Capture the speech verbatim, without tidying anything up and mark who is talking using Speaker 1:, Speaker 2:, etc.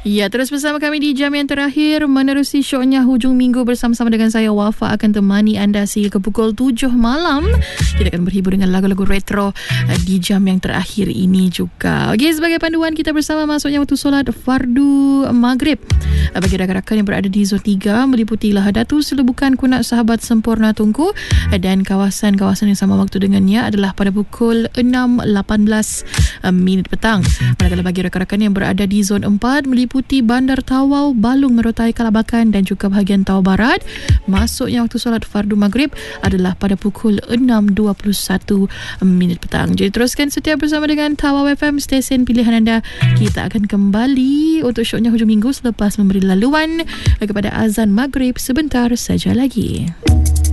Speaker 1: Ya, terus bersama kami di jam yang terakhir menerusi shownya Hujung Minggu bersama-sama dengan saya Wafa akan temani anda sehingga pukul tujuh malam. Kita akan berhibur dengan lagu-lagu retro uh, di jam yang terakhir ini juga. Okey, sebagai panduan kita bersama masuknya waktu solat fardu maghrib uh, bagi rakan-rakan yang berada di zon tiga meliputi Lahadatu, Selebukan, Kunat, Sahabat, Sempurna, Tunku uh, dan kawasan-kawasan yang sama waktu dengannya adalah pada pukul enam lapan belas uh, minit petang. Manakala bagi rakan-rakan yang berada di zon empat meliputi Meliputi Bandar Tawau, Balung, Merotai, Kalabakan dan juga bahagian Tawau Barat. Masuknya waktu solat fardu maghrib adalah pada pukul enam dua puluh satu minit petang. Jadi teruskan setia bersama dengan Tawau F M, stesen pilihan anda. Kita akan kembali untuk shownya Hujung Minggu selepas memberi laluan kepada azan maghrib sebentar saja lagi.